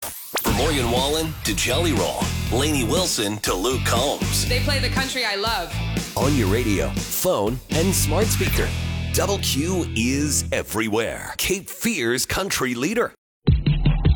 From Morgan Wallen to Jelly Roll, Lainey Wilson to Luke Combs. They play the country I love. On your radio, phone, and smart speaker. Double Q is everywhere. Cape Fear's country leader.